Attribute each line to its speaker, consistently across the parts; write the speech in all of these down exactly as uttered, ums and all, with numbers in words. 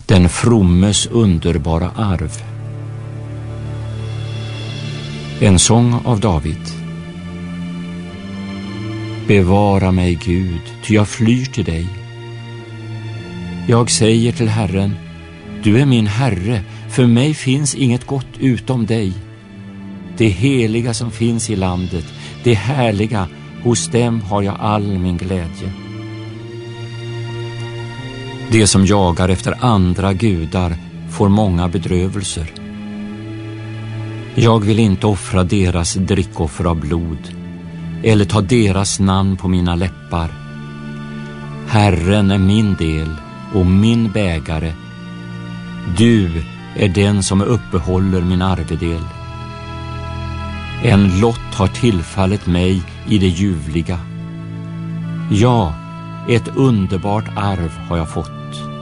Speaker 1: Den frommes underbara arv. En sång av David. Bevara mig, Gud, ty jag flyr till dig. Jag säger till Herren, du är min Herre, för mig finns inget gott utom dig. Det heliga som finns i landet, det härliga, hos dem har jag all min glädje. De som jagar efter andra gudar får många bedrövelser. Jag vill inte offra deras drickoffer av blod eller ta deras namn på mina läppar. Herren är min del och min bägare. Du är den som uppehåller min arvedel. En lott har tillfallit mig i det ljuvliga. Ja, ett underbart arv har jag fått.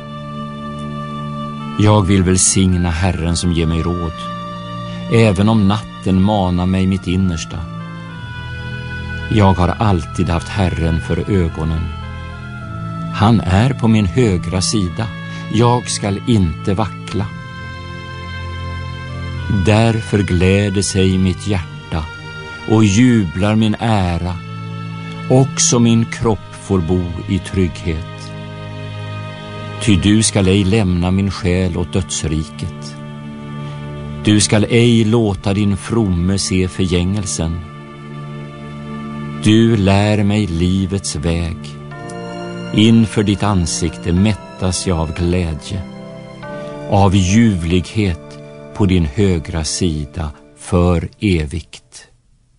Speaker 1: Jag vill välsigna Herren som ger mig råd, även om natten manar mig mitt innersta. Jag har alltid haft Herren för ögonen. Han är på min högra sida. Jag skall inte vackla. Därför gläder sig mitt hjärta och jublar min ära. Också min kropp får bo i trygghet. Ty du skall ej lämna min själ åt dödsriket. Du skall ej låta din fromme se förgängelsen. Du lär mig livets väg. Inför ditt ansikte mättas jag av glädje, av ljuvlighet på din högra sida för evigt.